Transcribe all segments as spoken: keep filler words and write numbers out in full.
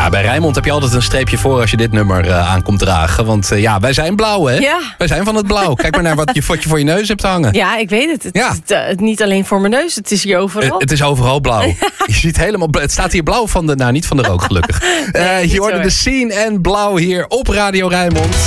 Ja, bij Rijnmond heb je altijd een streepje voor als je dit nummer uh, aan komt dragen. Want uh, ja, wij zijn blauw, hè? Ja. Wij zijn van het blauw. Kijk maar naar wat je, wat je voor je neus hebt hangen. Ja, ik weet het. Het Ja. is uh, niet alleen voor mijn neus, het is hier overal. Uh, het is overal blauw. Je ziet helemaal, het staat hier blauw van de, nou niet van de rook gelukkig. Uh, Nee, je hoorde de Scene en blauw hier op Radio Rijnmond.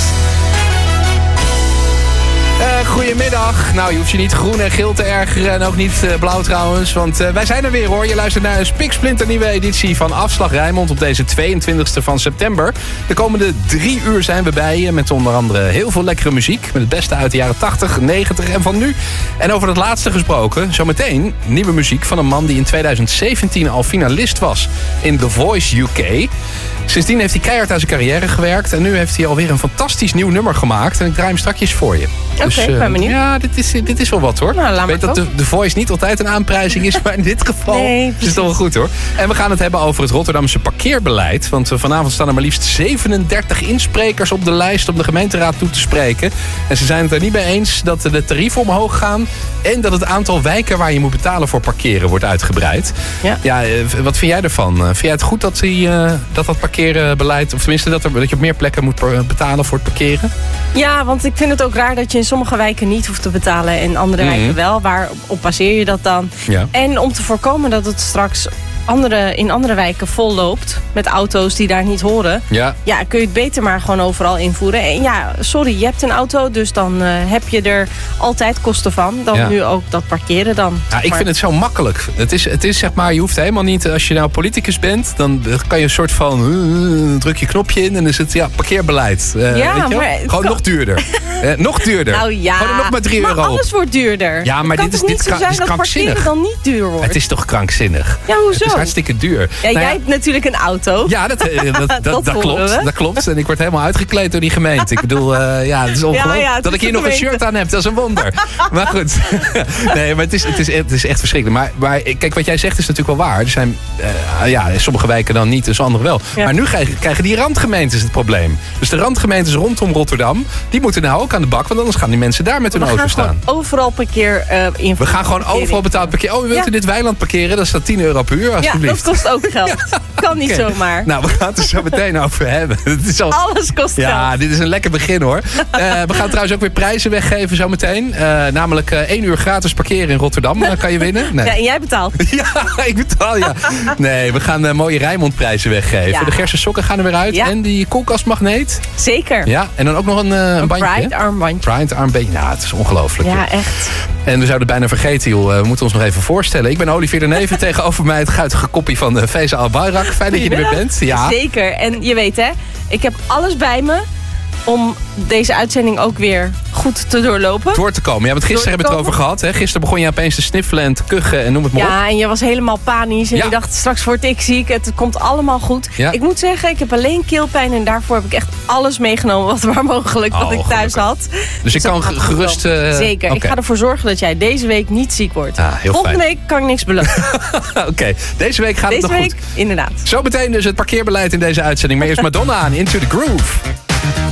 Uh, goedemiddag. Nou, je hoeft je niet groen en geel te ergeren en ook niet uh, blauw trouwens. Want uh, wij zijn er weer hoor. Je luistert naar een spiksplinternieuwe editie van Afslag Rijnmond op deze tweeëntwintigste van september. De komende drie uur zijn we bij je met onder andere heel veel lekkere muziek. Met het beste uit de jaren tachtig, negentig en van nu. En over dat laatste gesproken, zometeen nieuwe muziek van een man die in tweeduizend zeventien al finalist was in The Voice U K. Sindsdien heeft hij keihard aan zijn carrière gewerkt. En nu heeft hij alweer een fantastisch nieuw nummer gemaakt. En ik draai hem strakjes voor je. Oké, dus, uh, ik ben benieuwd. Ja, dit is, dit is wel wat hoor. Nou, laat ik weet maar dat de, de Voice niet altijd een aanprijzing is. Maar in dit geval Nee, is het toch wel goed hoor. En we gaan het hebben over het Rotterdamse parkeerbeleid. Want uh, vanavond staan er maar liefst zevenendertig insprekers op de lijst om de gemeenteraad toe te spreken. En ze zijn het er niet mee eens dat de tarieven omhoog gaan. En dat het aantal wijken waar je moet betalen voor parkeren wordt uitgebreid. Ja. Ja, uh, wat vind jij ervan? Uh, vind jij het goed dat, die, uh, dat dat parkeerbeleid... Of tenminste dat, er, dat je op meer plekken moet betalen voor het parkeren? Ja, want ik vind het ook raar dat je in sommige wijken niet hoeft te betalen en andere Mm-hmm. wijken wel. Waarop baseer je dat dan? Ja. En om te voorkomen dat het straks andere, in andere wijken vol loopt met auto's die daar niet horen. Ja. Ja, kun je het beter maar gewoon overal invoeren. En ja, sorry, je hebt een auto, dus dan uh, heb je er altijd kosten van. Dan Ja. nu ook dat parkeren dan. Ja, ik maar. vind het zo makkelijk. Het is, het is zeg maar, je hoeft helemaal niet, als je nou politicus bent, dan kan je een soort van, uh, druk je knopje in en dan is het, ja, parkeerbeleid. Uh, Ja, weet je wel? maar het Gewoon kan- nog duurder. uh, nog duurder. Nou ja, Gewoon nog maar drie maar euro op. alles wordt duurder. Ja, maar kan dit is- toch dit niet zo kra- zijn is dat krankzinnig. parkeren dan niet duur wordt? Het is toch krankzinnig? Ja, hoezo? Het is hartstikke duur. Ja, Nou jij hebt natuurlijk een auto. Ja, dat, eh, dat, dat, dat, Dat horen klopt. we. Dat klopt. En ik word helemaal uitgekleed door die gemeente. Ik bedoel, uh, ja, het is ongelooflijk. ja, het dat is ik hier de nog een gemeente. shirt aan heb, dat is een wonder. Maar goed. Nee, maar het is, het is, het is echt verschrikkelijk. Maar, maar kijk, wat jij zegt is natuurlijk wel waar. Er zijn, uh, ja, in sommige wijken dan niet, dus andere wel. Ja. Maar nu krijgen, krijgen die randgemeentes het probleem. Dus de randgemeentes rondom Rotterdam, die moeten nou ook aan de bak. Want anders gaan die mensen daar met hun We auto gaan staan. gewoon overal parkeer uh, in. We gaan gewoon overal betaald parkeren. Oh, u wilt Ja. in dit weiland parkeren? Dat staat tien euro per uur, Ja, alsjeblieft. dat kost ook geld. Kan niet Oké. zomaar. Nou, we gaan het er zo meteen over hebben. Het is al... Alles kost Ja, geld. dit is een lekker begin hoor. Uh, we gaan trouwens ook weer prijzen weggeven zo meteen. Uh, namelijk uh, één uur gratis parkeren in Rotterdam. Uh, kan je winnen? Nee. Ja, en jij betaalt. Ja, ik betaal ja. Nee, we gaan uh, mooie Rijnmond prijzen weggeven. Ja. De Gerse sokken gaan er weer uit. Ja. En die koelkastmagneet. Zeker. Ja, en dan ook nog een, uh, een Een bandje. Pride armbandje. Pride armbandje. Nou, het is ongelooflijk. Ja, echt. En we zouden het bijna vergeten, joh. We moeten ons nog even voorstellen. Ik ben Olivier de Neven. Tegenover mij het guitige koppie van de Feza Al-Bayrak. Fijn dat je er weer bent. Ja. Zeker. En je weet hè, ik heb alles bij me om deze uitzending ook weer goed te doorlopen. Door te komen. Ja, want gisteren hebben we het erover gehad. Hè? Gisteren begon je opeens te sniffelen en te kuchen en noem het maar op. Ja, en je was helemaal panisch. En Ja. je dacht, straks word ik ziek. Het komt allemaal goed. Ja. Ik moet zeggen, ik heb alleen keelpijn. En daarvoor heb ik echt alles meegenomen wat maar mogelijk wat Oh, ik thuis gelukkig. had. Dus ik dat kan gaat ge- goed gerust... komen. uh, Zeker. Ik oké. ga ervoor zorgen dat jij deze week niet ziek wordt. Ah, heel Volgende fijn. week kan ik niks beloven. Oké, deze week gaat Deze het nog week, goed. inderdaad. Zometeen dus het parkeerbeleid in deze uitzending. Maar eerst Madonna aan Into the Groove.